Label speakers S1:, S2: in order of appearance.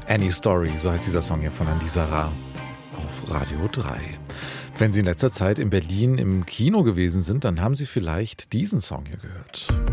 S1: Any Story, so heißt dieser Song hier von Alisa Ra auf Radio 3. Wenn Sie in letzter Zeit in Berlin im Kino gewesen sind, dann haben Sie vielleicht diesen Song hier gehört.